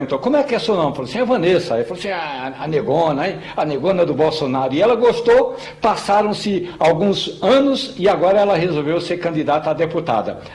Então, como é que é seu nome? Falou assim, é Vanessa. Aí falou assim, a negona, hein? A negona do Bolsonaro. E ela gostou, passaram-se alguns anos e agora ela resolveu ser candidata a deputada.